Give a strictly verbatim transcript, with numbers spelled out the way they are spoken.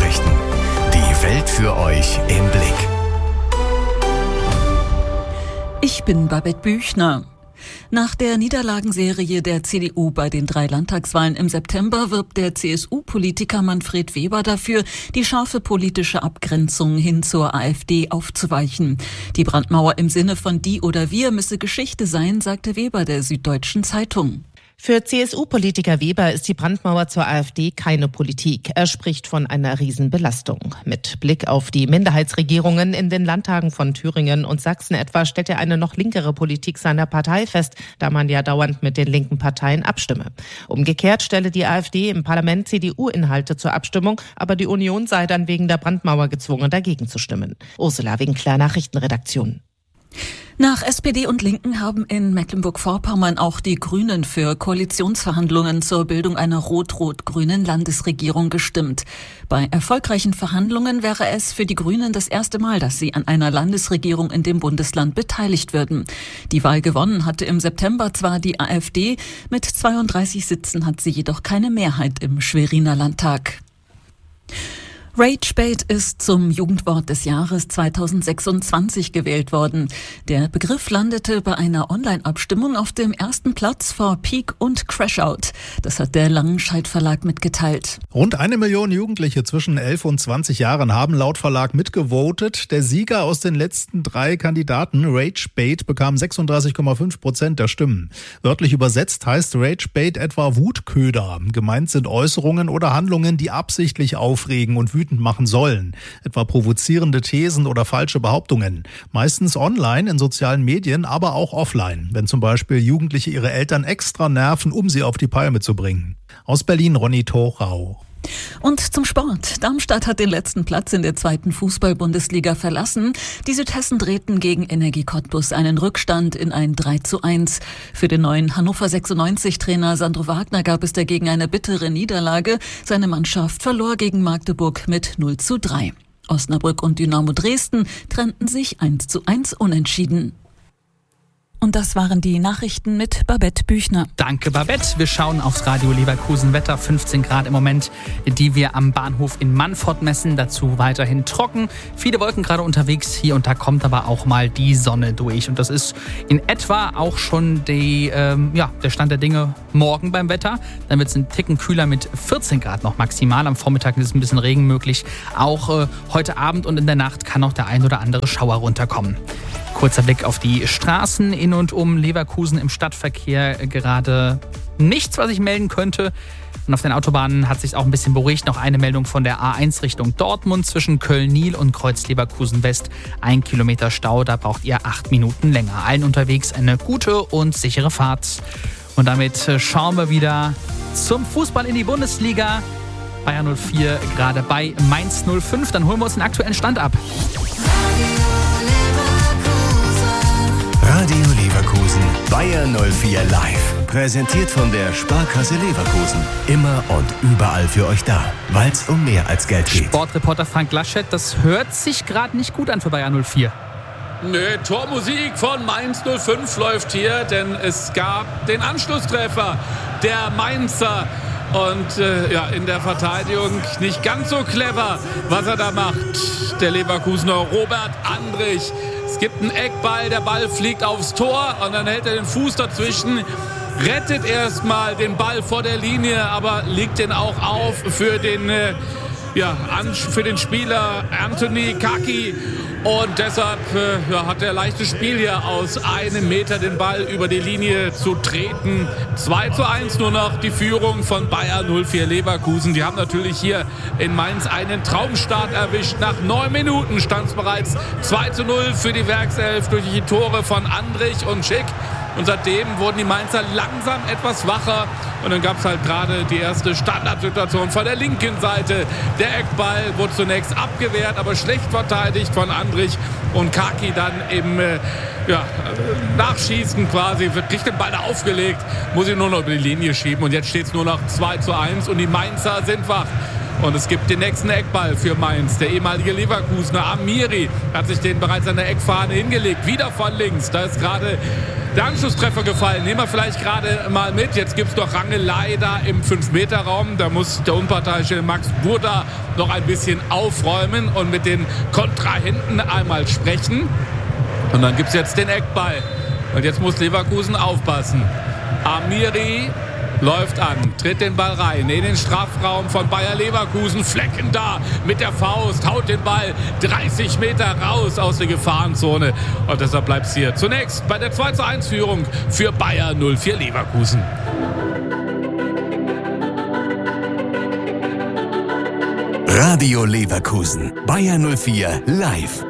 Nachrichten. Die Welt für euch im Blick. Ich bin Babette Büchner. Nach der Niederlagenserie der C D U bei den drei Landtagswahlen im September wirbt der C S U-Politiker Manfred Weber dafür, die scharfe politische Abgrenzung hin zur AfD aufzuweichen. Die Brandmauer im Sinne von die oder wir müsse Geschichte sein, sagte Weber der Süddeutschen Zeitung. Für C S U-Politiker Weber ist die Brandmauer zur AfD keine Politik. Er spricht von einer Riesenbelastung. Mit Blick auf die Minderheitsregierungen in den Landtagen von Thüringen und Sachsen etwa stellt er eine noch linkere Politik seiner Partei fest, da man ja dauernd mit den linken Parteien abstimme. Umgekehrt stelle die AfD im Parlament C D U-Inhalte zur Abstimmung, aber die Union sei dann wegen der Brandmauer gezwungen, dagegen zu stimmen. Ursula Winkler, Nachrichtenredaktion. Nach S P D und Linken haben in Mecklenburg-Vorpommern auch die Grünen für Koalitionsverhandlungen zur Bildung einer rot-rot-grünen Landesregierung gestimmt. Bei erfolgreichen Verhandlungen wäre es für die Grünen das erste Mal, dass sie an einer Landesregierung in dem Bundesland beteiligt würden. Die Wahl gewonnen hatte im September zwar die AfD, mit zweiunddreißig Sitzen hat sie jedoch keine Mehrheit im Schweriner Landtag. Ragebait ist zum Jugendwort des Jahres zweitausendsechsundzwanzig gewählt worden. Der Begriff landete bei einer Online-Abstimmung auf dem ersten Platz vor Peak und Crashout. Das hat der Langenscheidt Verlag mitgeteilt. Rund eine Million Jugendliche zwischen elf und zwanzig Jahren haben laut Verlag mitgevotet. Der Sieger aus den letzten drei Kandidaten, Ragebait, bekam sechsunddreißig Komma fünf Prozent der Stimmen. Wörtlich übersetzt heißt Ragebait etwa Wutköder. Gemeint sind Äußerungen oder Handlungen, die absichtlich aufregen und wütend machen sollen, etwa provozierende Thesen oder falsche Behauptungen. Meistens online, in sozialen Medien, aber auch offline, wenn zum Beispiel Jugendliche ihre Eltern extra nerven, um sie auf die Palme zu bringen. Aus Berlin, Ronny Thorau. Und zum Sport. Darmstadt hat den letzten Platz in der zweiten Fußball-Bundesliga verlassen. Die Südhessen drehten gegen Energie Cottbus einen Rückstand in ein drei zu eins. Für den neuen Hannover sechsundneunzig-Trainer Sandro Wagner gab es dagegen eine bittere Niederlage. Seine Mannschaft verlor gegen Magdeburg mit null zu drei. Osnabrück und Dynamo Dresden trennten sich eins zu eins unentschieden. Und das waren die Nachrichten mit Babette Büchner. Danke, Babette. Wir schauen aufs Radio Leverkusen. Wetter fünfzehn Grad im Moment, die wir am Bahnhof in Mannfort messen. Dazu weiterhin trocken. Viele Wolken gerade unterwegs. Hier und da kommt aber auch mal die Sonne durch. Und das ist in etwa auch schon die, ähm, ja, der Stand der Dinge morgen beim Wetter. Dann wird es ein Ticken kühler mit vierzehn Grad noch maximal. Am Vormittag ist ein bisschen Regen möglich. Auch äh, heute Abend und in der Nacht kann noch der ein oder andere Schauer runterkommen. Kurzer Blick auf die Straßen in und um Leverkusen im Stadtverkehr. Gerade nichts, was ich melden könnte. Und auf den Autobahnen hat sich auch ein bisschen beruhigt. Noch eine Meldung von der A eins Richtung Dortmund zwischen Köln-Nil und Kreuz Leverkusen West. Ein Kilometer Stau, da braucht ihr acht Minuten länger. Allen unterwegs eine gute und sichere Fahrt. Und damit schauen wir wieder zum Fußball in die Bundesliga. Bayern null vier gerade bei Mainz null fünf. Dann holen wir uns den aktuellen Stand ab. Radio Leverkusen, Bayern null vier live. Präsentiert von der Sparkasse Leverkusen. Immer und überall für euch da, weil es um mehr als Geld geht. Sportreporter Frank Laschet, das hört sich gerade nicht gut an für Bayern null vier. Nö, Tormusik von Mainz null fünf läuft hier, denn es gab den Anschlusstreffer der Mainzer. Und äh, ja, in der Verteidigung nicht ganz so clever, was er da macht. Der Leverkusener Robert Andrich. Es gibt einen Eckball, der Ball fliegt aufs Tor und dann hält er den Fuß dazwischen, rettet erstmal den Ball vor der Linie, aber legt den auch auf für den, äh, ja, für den Spieler Anthony Kaki. Und deshalb äh, ja, hat er leichtes Spiel hier aus einem Meter den Ball über die Linie zu treten. zwei zu eins nur noch die Führung von Bayern null vier Leverkusen. Die haben natürlich hier in Mainz einen Traumstart erwischt. Nach neun Minuten stand es bereits zwei zu null für die Werkself durch die Tore von Andrich und Schick. Und seitdem wurden die Mainzer langsam etwas wacher. Und dann gab es halt gerade die erste Standardsituation von der linken Seite. Der Eckball wurde zunächst abgewehrt, aber schlecht verteidigt von Andrich. Und Kaki dann im äh, ja, Nachschießen quasi, wird kriegt den Ball da aufgelegt, muss ihn nur noch über die Linie schieben. Und jetzt steht es nur noch zwei zu eins und die Mainzer sind wach. Und es gibt den nächsten Eckball für Mainz. Der ehemalige Leverkusener Amiri hat sich den bereits an der Eckfahne hingelegt. Wieder von links. Da ist gerade der Anschlusstreffer gefallen. Nehmen wir vielleicht gerade mal mit. Jetzt gibt es noch Rangelei da im fünf Meter Raum. Da muss der unparteiische Max Burda noch ein bisschen aufräumen und mit den Kontrahenten einmal sprechen. Und dann gibt es jetzt den Eckball. Und jetzt muss Leverkusen aufpassen. Amiri läuft an, tritt den Ball rein in den Strafraum von Bayer Leverkusen. Flecken da mit der Faust, haut den Ball dreißig Meter raus aus der Gefahrenzone. Und deshalb bleibt es hier zunächst bei der zwei zu eins Führung für Bayer null vier Leverkusen. Radio Leverkusen, Bayer null vier live.